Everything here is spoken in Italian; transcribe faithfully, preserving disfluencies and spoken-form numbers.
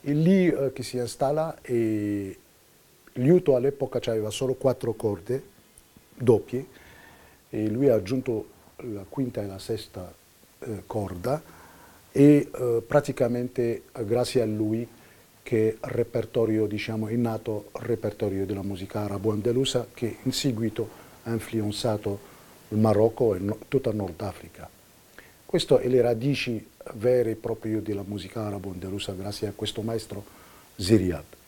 E lì eh, che si installa e il liuto all'epoca aveva solo quattro corde doppie e lui ha aggiunto la quinta e la sesta eh, corda e eh, praticamente eh, grazie a lui che il repertorio, diciamo, è nato il repertorio della musica arabo-andalusa che in seguito ha influenzato il Marocco e no, tutta il Nord Africa. Queste sono le radici vere e proprie della musica arabo-andalusa grazie a questo maestro Ziryad.